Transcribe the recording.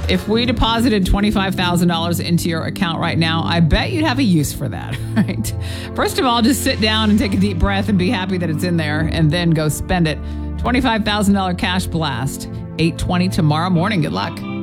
If we deposited $25,000 into your account right now, I bet you'd have a use for that, right? First of all, just sit down and take a deep breath and be happy that it's in there, and then go spend it. $25,000 cash blast, 8:20 tomorrow morning. Good luck.